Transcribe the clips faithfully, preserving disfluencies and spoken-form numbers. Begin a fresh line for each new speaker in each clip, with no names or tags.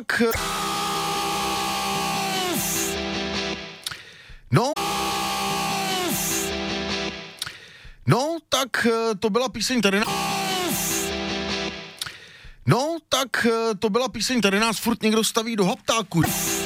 tak... No... No, tak to byla píseň tady na... No, tak to byla píseň tady nás furt někdo staví do haptáku.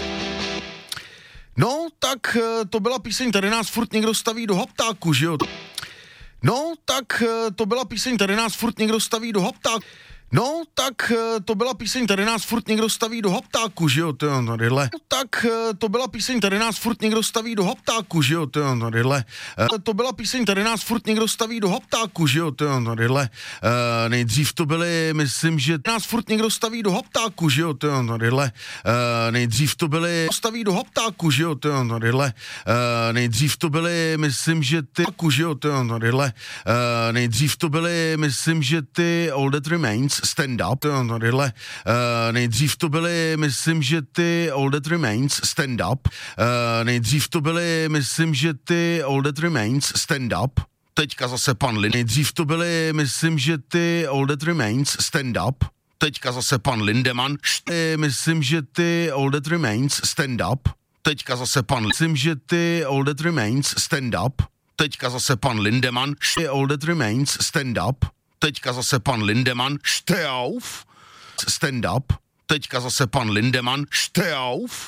No, tak to byla píseň tady nás furt někdo staví do haptáku, že jo? No, tak to byla píseň tady nás furt někdo staví do haptáku. No, tak to byla píseň tady nás furt někdo staví do haptáku, že jo? To je tadyhle. Tak to byla píseň tady nás furt někdo staví do haptáku, že jo? To je tadyhle. To byla píseň tady nás furt někdo staví do haptáku, že jo? To je tadyhle. Uh, nejdřív to byly, myslím, že nás furt někdo staví do haptáku, že jo? To je tadyhle. Uh, nejdřív to byly staví do haptáku, že jo? To je tadyhle. Uh, nejdřív to byly, myslím, že ty že jo? To je tadyhle. Uh, nejdřív to byly, myslím, že ty All That Remains Stand Up, to je tadyhle. Uh, nejdřív to byly, myslím, že ty All That Remains Stand Up. Uh, nejdřív to byly, myslím, že ty All That Remains Stand Up. Teďka zase pan Lin. Nejdřív to byly, myslím, že ty All That Remains Stand Up. Teďka zase pan Lindemann. Myslím, že ty All That Remains Stand Up. Teďka zase pan Myslím, že ty All That Remains Stand Up. Teďka zase pan Lindemann. All That Remains Stand Up. Teďka zase pan Lindemann, steh auf, stand up, teďka zase pan Lindemann, steh auf,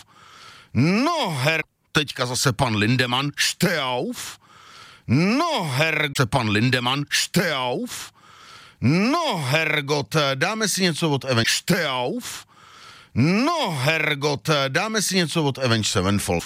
no her, teďka zase pan Lindemann, steh auf, no her, se pan Lindemann, steh auf, no hergot, dáme si něco od Avenged, steh auf, no hergot, dáme si něco od Avenged Sevenfold.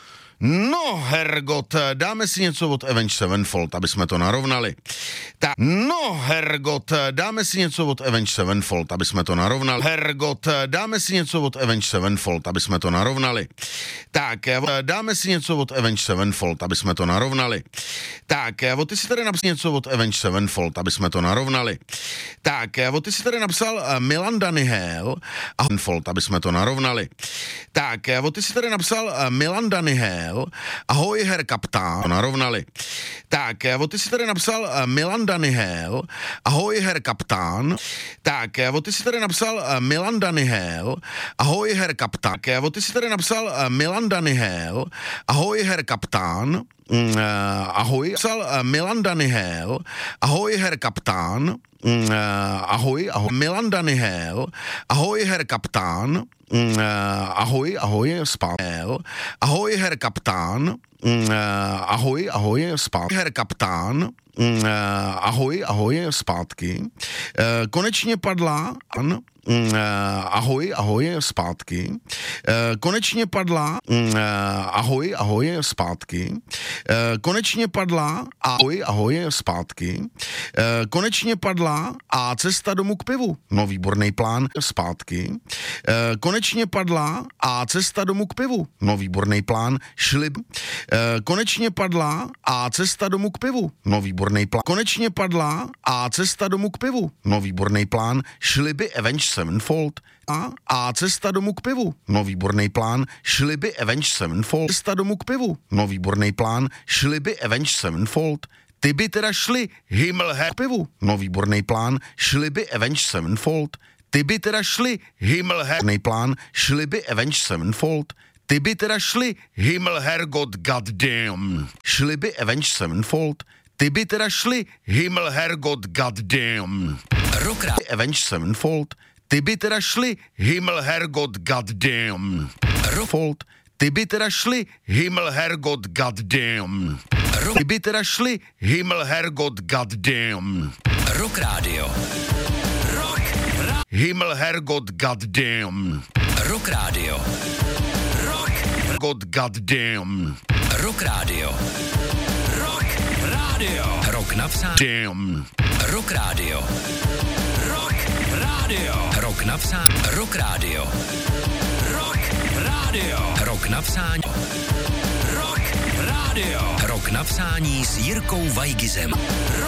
No, hergot, dáme si něco od Avenged Sevenfold, aby jsme to narovnali. Tak, no, hergot, dáme si něco od Avenged Sevenfold, aby jsme to narovnali. Hergot, dáme si něco od Avenged Sevenfold, aby jsme to narovnali. Tak, dáme si něco od Avenged Sevenfold, aby jsme to narovnali. Tak, o ty si tady napsal něco od Avenged Sevenfold, aby jsme to narovnali. Tak, o ty si tady napsal Milan Daniel a Sevenfold, aby jsme to narovnali. Tak, o ty si tady napsal Milan Daniel ahoj, her kapitán, narovnali. Tak, o ty si tady napsal Milan Daniel, ahoj, her kapitán. Tak, o ty si tady napsal Milan Daniel, ahoj, her kapitán. Tak, o ty si tady napsal Milan Daniel, ahoj, her kapitán. Uh, ahoj, napsal Milan Daniel, ahoj, her kapitán. Uh, ahoj, ahoj, Milan Daniel, ahoj, her kapitán. Uh, ahoj, ahoj, zpátky. Ahoj, her kapitán. Uh, ahoj, ahoj, zpátky. Her kapitán. Uh, ahoj, ahoj, zpátky. Uh, konečně padla an. Uh, ahoj, ahoj, zpátky. Uh, konečně padla. Uh, ahoj, ahoj, zpátky. Uh, konečně padla. Ahoj, ahoj, zpátky. Uh, konečně padla a cesta domů k pivu. No, výborný plán, zpátky. Uh, konečně padla a cesta domů k pivu. No, výborný plán, šli. Uh, konečně padla a cesta domů k pivu. No, výborný plán. Konečně padla a cesta domů k pivu. No, výborný plán, šli by Avenged Sevenfold a, a cesta domů k pivu. No, výborný plán, šli by Avenged Sevenfold. Cesta domů k pivu. No, výborný plán, šli by Avenged Sevenfold. Ty by teda šli Himmelher k pivu. No, výborný plán, šli by Avenged Sevenfold. Ty by teda šli Himmelher plán, šli by Avenged Sevenfold. Ty by teda šli Himmelherrgott goddamn. Šli by Avenged Sevenfold. Ty by teda šli Himmelherrgott goddamn. Rokrad Avenged Sevenfold. Ty by teda šli Himmelherrgott goddamn. Rofold. Ty by teda šli Himmelherrgott goddamn. Ty by teda šli Himmelherrgott goddamn. Rock Radio. Rock. Ra- Himmelherrgott goddamn. Rock Radio. Rock. God goddamn. Rock Radio. Rock Radio. Rock napsán. Damn. Rock Radio. Rock Radio. Rock napsán. Rock Radio. Rock Radio. Rock napsání. Rock Radio. Rock napsání s Jirkou Vajgizem.